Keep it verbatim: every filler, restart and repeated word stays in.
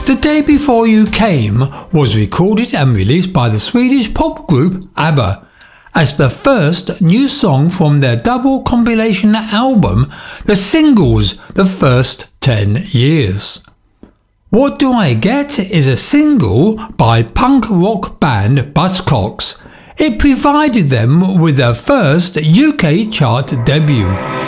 The Day Before You Came was recorded and released by the Swedish pop group ABBA as the first new song from their double compilation album, The Singles, The First ten years. What Do I Get is a single by punk rock band Buzzcocks. It provided them with their first U K chart debut.